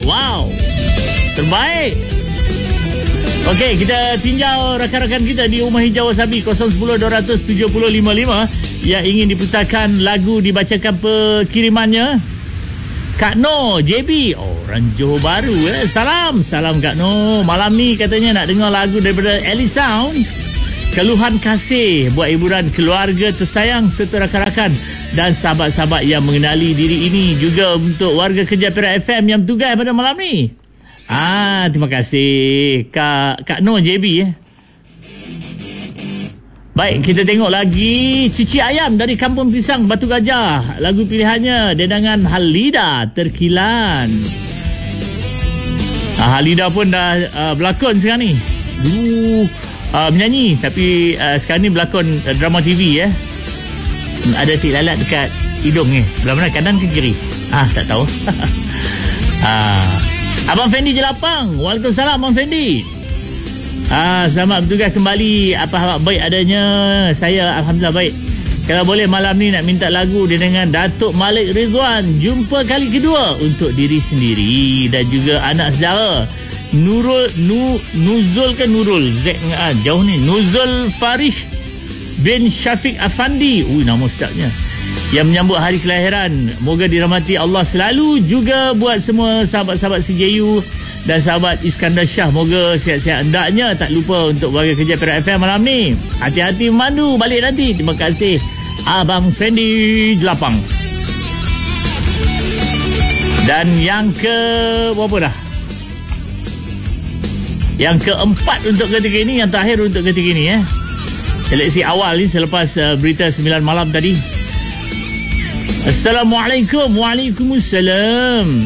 Wow, terbaik. Okey, kita tinjau rakan-rakan kita di Rumah Hijau Wasabi 010-270-55 yang ingin diputarkan lagu dibacakan perkirimannya. Kak Noh JB, orang Johor Bahru. Salam Kak Noh. Malam ni katanya nak dengar lagu daripada Alice Sound, Keluhan Kasih, buat hiburan keluarga tersayang serta rakan-rakan dan sahabat-sahabat yang mengenali diri ini, juga untuk warga kerja Perak FM yang bertugas pada malam ni. Terima kasih Kak Noh JB. Baik, kita tengok lagi Cici Ayam dari Kampung Pisang, Batu Gajah. Lagu pilihannya Dendangan Halida, Terkilan. Halida pun dah berlakon sekarang ni. Dulu menyanyi, tapi sekarang ni berlakon drama TV. Ada tik lalat dekat hidung ni. Belah mana, kanan ke kiri? Tak tahu. Abang Fendi Jelapang. Waalaikumsalam Abang Fendi. Selamat bertugas kembali. Apa khabar? Baik adanya. Saya alhamdulillah baik. Kalau boleh malam ni nak minta lagu dengan Datuk Malik Ridwan, Jumpa Kali Kedua, untuk diri sendiri dan juga anak saudara Nuzul ke Nurul Z jauh ni, Nuzul Farish bin Syafiq Afandi. Nama sedapnya, yang menyambut hari kelahiran. Moga dirahmati Allah selalu. Juga buat semua sahabat-sahabat CJU dan sahabat Iskandar Shah, moga sihat-sihat. Hendaknya tak lupa untuk warga kerja Perak FM malam ni. Hati-hati memandu balik nanti. Terima kasih Abang Fendi Jelapang. Dan yang ke berapa dah? Yang keempat untuk ketika ini, yang terakhir untuk ketika ini. Seleksi awal ni selepas berita 9 malam tadi. Assalamualaikum. Waalaikumsalam.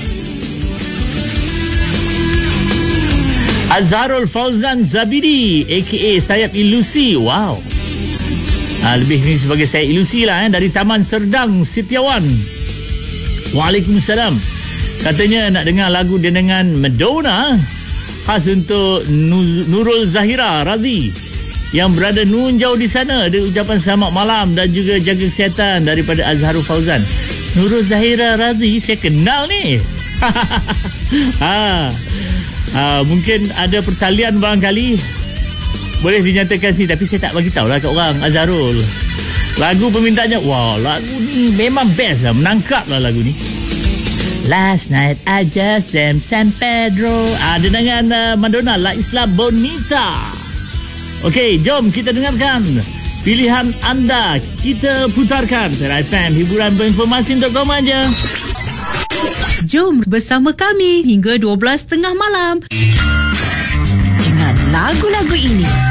Azharul Fauzan Zabidi aka Sayap Ilusi. Wow. Lebih ni sebagai Sayap Ilusi lah, dari Taman Serdang Setiawan. Waalaikumsalam. Katanya nak dengar lagu dengan Madonna, khas untuk Nurul Zahira Razi yang berada nun jauh di sana. Ada ucapan selamat malam dan juga jaga kesihatan daripada Azharul Fauzan. Nurul Zahira Razi saya kenal ni. Mungkin ada pertalian barangkali, boleh dinyatakan sini, tapi saya tak bagi tahu lah kat orang. Azharul, lagu permintaannya, wow, lagu ni memang best lah, menangkap lah lagu ni. Last night I just San Pedro. Dengan Madonna, La Isla Bonita. Okey, jom kita dengarkan pilihan anda. Kita putarkan Perak FM, hiburan berinformasi untuk kau aja. Jom bersama kami hingga 12:30 malam dengan lagu-lagu ini.